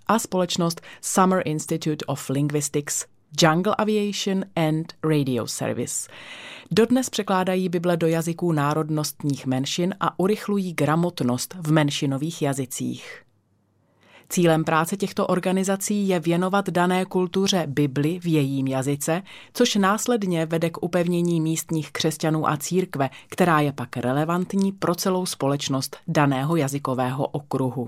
a společnost Summer Institute of Linguistics, Jungle Aviation and Radio Service. Dodnes překládají Bible do jazyků národnostních menšin a urychlují gramotnost v menšinových jazycích. Cílem práce těchto organizací je věnovat dané kultuře Bibli v jejím jazyce, což následně vede k upevnění místních křesťanů a církve, která je pak relevantní pro celou společnost daného jazykového okruhu.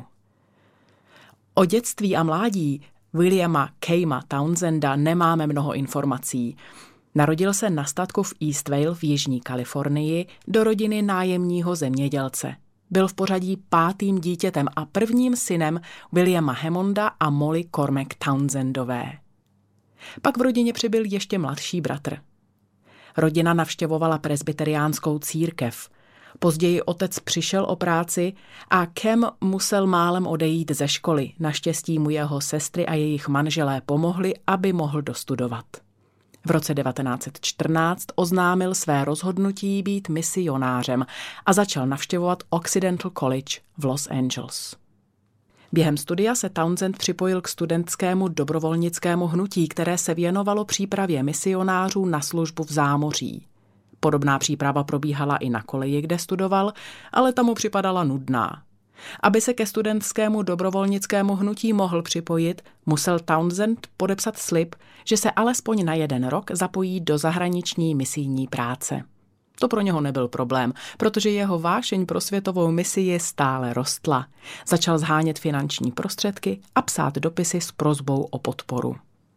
O dětství a mládí Williama Kama Townsenda nemáme mnoho informací. Narodil se na statku v Eastvale v jižní Kalifornii do rodiny nájemního zemědělce. Byl v pořadí 5. dítětem a prvním synem Williama Hammonda a Molly Cormack Townsendové. Pak v rodině přibyl ještě mladší bratr. Rodina navštěvovala presbyteriánskou církev. Později otec přišel o práci a Cam musel málem odejít ze školy. Naštěstí mu jeho sestry a jejich manželé pomohli, aby mohl dostudovat. V roce 1914 oznámil své rozhodnutí být misionářem a začal navštěvovat Occidental College v Los Angeles. Během studia se Townsend připojil k studentskému dobrovolnickému hnutí, které se věnovalo přípravě misionářů na službu v zámoří. Podobná příprava probíhala i na koleji, kde studoval, ale ta mu připadala nudná. Aby se ke studentskému dobrovolnickému hnutí mohl připojit, musel Townsend podepsat slib, že se alespoň na 1 rok zapojí do zahraniční misijní práce. To pro něho nebyl problém, protože jeho vášeň pro světovou misii stále rostla. Začal shánět finanční prostředky a psát dopisy s prosbou o podporu.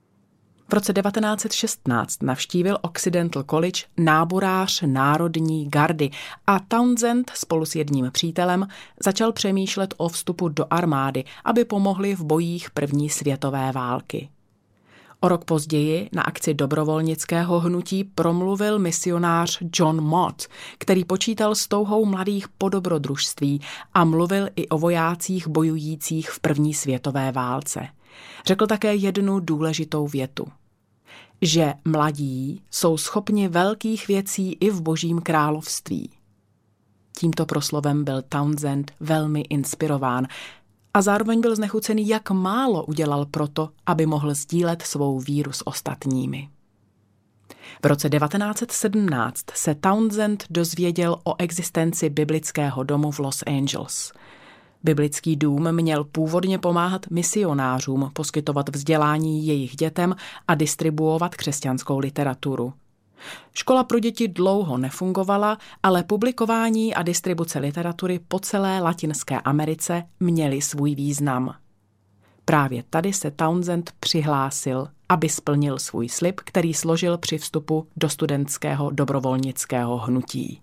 V roce 1916 navštívil Occidental College náborář Národní gardy a Townsend spolu s jedním přítelem začal přemýšlet o vstupu do armády, aby pomohli v bojích první světové války. O rok později na akci dobrovolnického hnutí promluvil misionář John Mott, který počítal s touhou mladých po dobrodružství a mluvil i o vojácích bojujících v první světové válce. Řekl také jednu důležitou větu, že mladí jsou schopni velkých věcí i v Božím království. Tímto proslovem byl Townsend velmi inspirován a zároveň byl znechucený, jak málo udělal proto, aby mohl sdílet svou víru s ostatními. V roce 1917 se Townsend dozvěděl o existenci biblického domu v Los Angeles. Biblický dům měl původně pomáhat misionářům, poskytovat vzdělání jejich dětem a distribuovat křesťanskou literaturu. Škola pro děti dlouho nefungovala, ale publikování a distribuce literatury po celé Latinské Americe měly svůj význam. Právě tady se Townsend přihlásil, aby splnil svůj slib, který složil při vstupu do studentského dobrovolnického hnutí.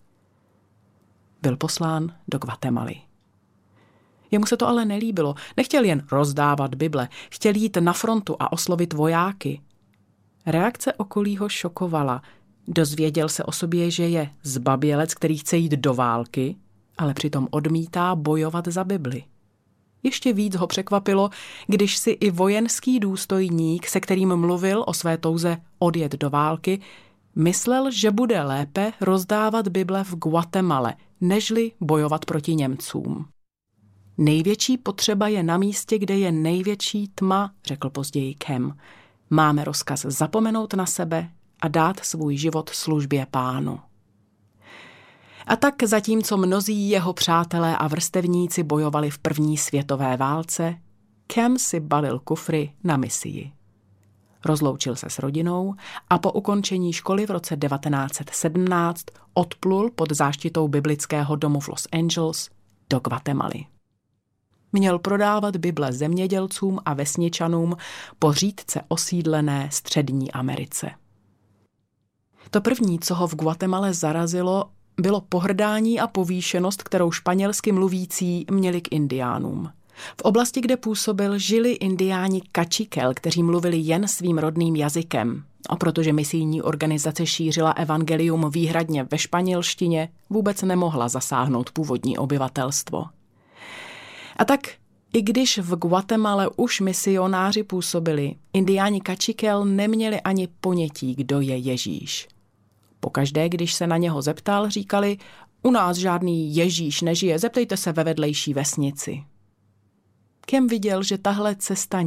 Byl poslán do Guatemaly. Jemu se to ale nelíbilo. Nechtěl jen rozdávat Bible, chtěl jít na frontu a oslovit vojáky. Reakce okolí ho šokovala. Dozvěděl se o sobě, že je zbabělec, který chce jít do války, ale přitom odmítá bojovat za Bibli. Ještě víc ho překvapilo, když si i vojenský důstojník, se kterým mluvil o své touze odjet do války, myslel, že bude lépe rozdávat Bible v Guatemale, nežli bojovat proti Němcům. Největší potřeba je na místě, kde je největší tma, řekl později Cam. Máme rozkaz zapomenout na sebe a dát svůj život službě Pánu. A tak zatímco mnozí jeho přátelé a vrstevníci bojovali v první světové válce, Cam si balil kufry na misii. Rozloučil se s rodinou a po ukončení školy v roce 1917 odplul pod záštitou biblického domu v Los Angeles do Guatemaly. Měl prodávat Bible zemědělcům a vesničanům po řídce osídlené Střední Americe. To první, co ho v Guatemale zarazilo, bylo pohrdání a povýšenost, kterou španělsky mluvící měli k indiánům. V oblasti, kde působil, žili indiáni Kačikel, kteří mluvili jen svým rodným jazykem. A protože misijní organizace šířila evangelium výhradně ve španělštině, vůbec nemohla zasáhnout původní obyvatelstvo. A tak, i když v Guatemale už misionáři působili, indiáni Kačikel neměli ani ponětí, kdo je Ježíš. Pokaždé, když se na něho zeptal, říkali, u nás žádný Ježíš nežije, zeptejte se ve vedlejší vesnici. Cam viděl, že tahle cesta